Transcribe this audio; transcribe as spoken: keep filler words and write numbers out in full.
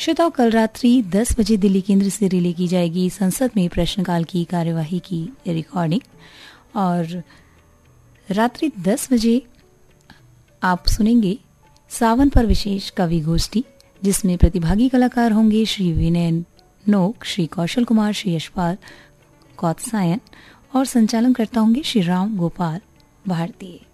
श्रोताओं, कल रात्रि दस बजे दिल्ली केंद्र से रिले की जाएगी संसद में प्रश्नकाल की कार्यवाही की रिकॉर्डिंग और रात्रि दस बजे आप सुनेंगे सावन पर विशेष कवि गोष्ठी, जिसमें प्रतिभागी कलाकार होंगे श्री विनय नोक, श्री कौशल कुमार, श्री यशपाल कौत्सायन और संचालन करता होंगे श्री राम गोपाल भारतीय।